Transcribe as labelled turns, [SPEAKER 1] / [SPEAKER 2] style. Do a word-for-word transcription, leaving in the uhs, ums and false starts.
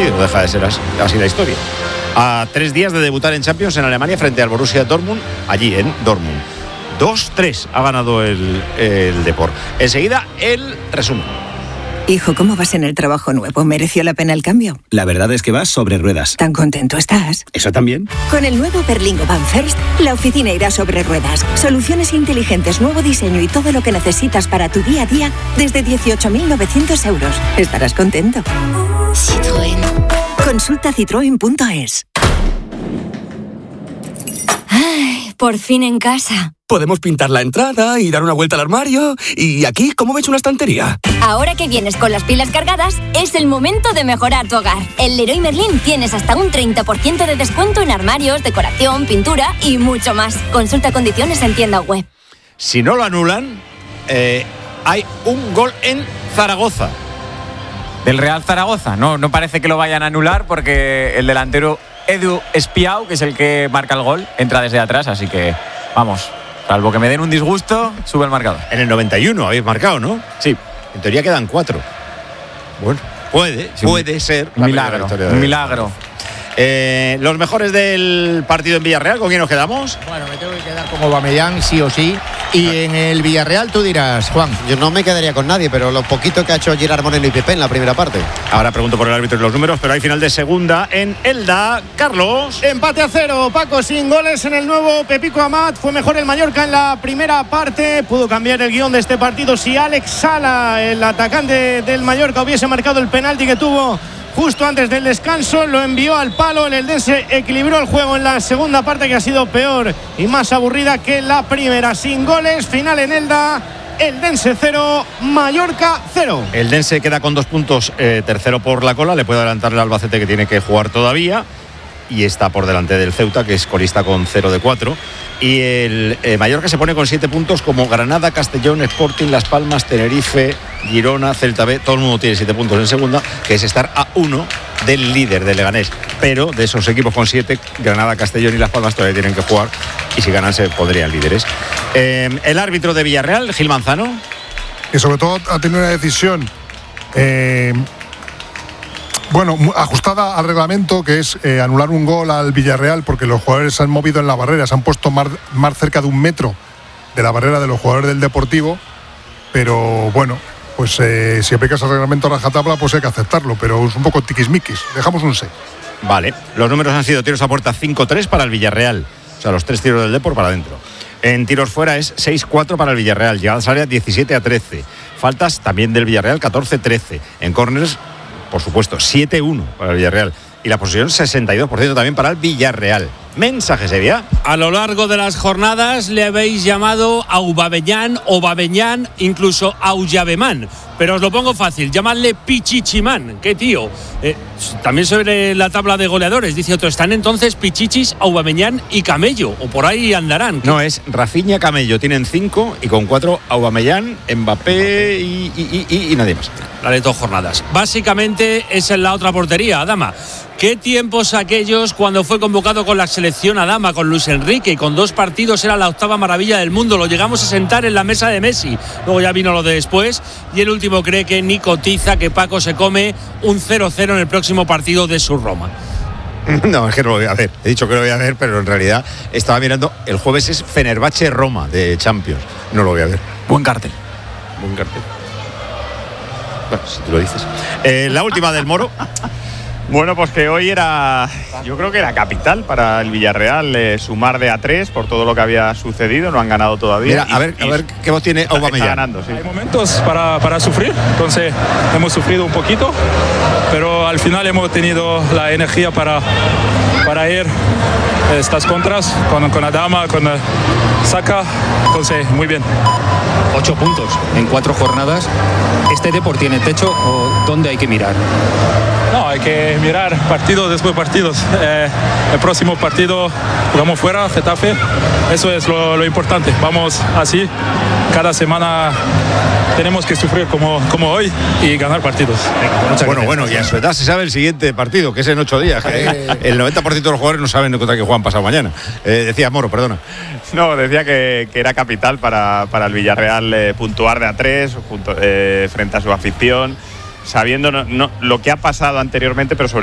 [SPEAKER 1] partido, no deja de ser así, así la historia. A tres días de debutar en Champions en Alemania frente al Borussia Dortmund, allí en Dortmund. dos tres ha ganado el, el Depor. Enseguida, el resumen.
[SPEAKER 2] Hijo, ¿cómo vas en el trabajo nuevo? ¿Mereció la pena el cambio?
[SPEAKER 3] La verdad es que vas sobre ruedas.
[SPEAKER 2] ¿Tan contento estás?
[SPEAKER 3] ¿Eso también?
[SPEAKER 2] Con el nuevo Berlingo Van First, la oficina irá sobre ruedas. Soluciones inteligentes, nuevo diseño y todo lo que necesitas para tu día a día desde dieciocho mil novecientos euros. Estarás contento. Citroën. Consulta citroen punto es.
[SPEAKER 4] Ay, por fin en casa.
[SPEAKER 5] Podemos pintar la entrada y dar una vuelta al armario. Y aquí, ¿cómo ves una estantería?
[SPEAKER 4] Ahora que vienes con las pilas cargadas, es el momento de mejorar tu hogar. En Leroy Merlin tienes hasta un treinta por ciento de descuento en armarios, decoración, pintura y mucho más. Consulta condiciones en tienda web.
[SPEAKER 1] Si no lo anulan, eh, hay un gol en Zaragoza.
[SPEAKER 6] Del Real Zaragoza. No, no parece que lo vayan a anular porque el delantero Edu Espiau, que es el que marca el gol, entra desde atrás, así que vamos. Salvo que me den un disgusto, sube el marcador.
[SPEAKER 1] En el noventa y uno habéis marcado, ¿no?
[SPEAKER 6] Sí.
[SPEAKER 1] En teoría quedan cuatro. Bueno, puede, sí, puede ser.
[SPEAKER 6] Un milagro, un milagro.
[SPEAKER 1] Eh, los mejores del partido en Villarreal, ¿con quién nos quedamos?
[SPEAKER 7] Bueno, me tengo que quedar como Aubameyang, sí o sí. Y en el Villarreal tú dirás, Juan.
[SPEAKER 8] Yo no me quedaría con nadie, pero lo poquito que ha hecho Gerard Moreno y Pepe en la primera parte.
[SPEAKER 1] Ahora pregunto por el árbitro y los números, pero hay final de segunda en Elda. Carlos.
[SPEAKER 9] Empate a cero, Paco, sin goles en el nuevo Pepico Amat. Fue mejor el Mallorca en la primera parte. Pudo cambiar el guión de este partido si Alex Sala, el atacante del Mallorca, hubiese marcado el penalti que tuvo justo antes del descanso, lo envió al palo. El eldense equilibró el juego en la segunda parte, que ha sido peor y más aburrida que la primera. Sin goles, final en Elda. Eldense cero, Mallorca cero.
[SPEAKER 1] Eldense queda con dos puntos, eh, tercero por la cola. Le puede adelantar el Albacete, que tiene que jugar todavía. Y está por delante del Ceuta, que es colista con cero de cuatro. Y el eh, Mallorca se pone con siete puntos, como Granada, Castellón, Sporting, Las Palmas, Tenerife, Girona, Celta B. Todo el mundo tiene siete puntos en segunda, que es estar a uno del líder de Leganés. Pero de esos equipos con siete, Granada, Castellón y Las Palmas todavía tienen que jugar. Y si ganan, se podrían líderes. Eh, el árbitro de Villarreal, Gil Manzano.
[SPEAKER 10] Que sobre todo ha tenido una decisión Eh, Bueno, ajustada al reglamento, que es eh, anular un gol al Villarreal porque los jugadores se han movido en la barrera, se han puesto más, más cerca de un metro de la barrera de los jugadores del Deportivo, pero bueno, pues eh, si aplicas el reglamento a rajatabla, pues hay que aceptarlo, pero es un poco tiquismiquis. Dejamos un seis.
[SPEAKER 1] Vale, los números han sido tiros a puerta cinco tres para el Villarreal, o sea, los tres tiros del Depor para adentro. En tiros fuera es seis cuatro para el Villarreal, llegadas a área diecisiete a trece, faltas también del Villarreal catorce trece, en córneres, por supuesto, siete uno para el Villarreal. Y la posesión sesenta y dos por ciento también para el Villarreal. Mensaje, Sevilla.
[SPEAKER 11] A lo largo de las jornadas le habéis llamado Aubameyang, Aubameyang, incluso Auyabemán. Pero os lo pongo fácil, llamadle Pichichimán. ¿Qué tío? Eh, también sobre la tabla de goleadores, dice otro, están entonces Pichichis, Aubameyang y Camello, o por ahí andarán.
[SPEAKER 1] No, es Rafinha, Camello, tienen cinco y con cuatro Aubameyang, Mbappé y, y, y, y nadie más.
[SPEAKER 11] La de dos jornadas. Básicamente es en la otra portería, Adama. ¿Qué tiempos aquellos cuando fue convocado con la selección Adama, con Luis Enrique, y con dos partidos era la octava maravilla del mundo? Lo llegamos a sentar en la mesa de Messi. Luego ya vino lo de después. Y el último cree que ni cotiza que Paco se come un cero cero en el próximo partido de su Roma.
[SPEAKER 1] No, es que no lo voy a ver. He dicho que lo voy a ver, pero en realidad estaba mirando. El jueves es Fenerbahce-Roma de Champions. No lo voy a ver.
[SPEAKER 6] Buen cartel.
[SPEAKER 1] Buen cartel. Bueno, si tú lo dices. Eh, la última del Moro.
[SPEAKER 12] Bueno, pues que hoy era, yo creo que era capital para el Villarreal eh, sumar de a tres por todo lo que había sucedido, no han ganado todavía.
[SPEAKER 1] Mira, a ver, a ver qué voz tiene Aubameyang.
[SPEAKER 12] Está ganando, sí.
[SPEAKER 13] Hay momentos para, para sufrir, entonces hemos sufrido un poquito, pero al final hemos tenido la energía para, para ir estas contras con, con Adama, con Saka, entonces muy bien.
[SPEAKER 14] Ocho puntos en cuatro jornadas. ¿Este Depor tiene techo o dónde hay que mirar?
[SPEAKER 13] No, hay que mirar partido después partidos. Eh, el próximo partido jugamos fuera, Getafe. Eso es lo, lo importante. Vamos así. Cada semana tenemos que sufrir como, como hoy y ganar partidos.
[SPEAKER 1] Muchas bueno, gracias. Bueno, y a su edad se sabe el siguiente partido, que es en ocho días. Eh, el noventa por ciento de los jugadores no saben contra qué juegan pasado mañana. Eh, decía Moro, perdona.
[SPEAKER 12] No, decía que, que era capital para, para el Villarreal eh, puntuar de a tres junto, eh, frente a su afición, sabiendo no, no, lo que ha pasado anteriormente, pero sobre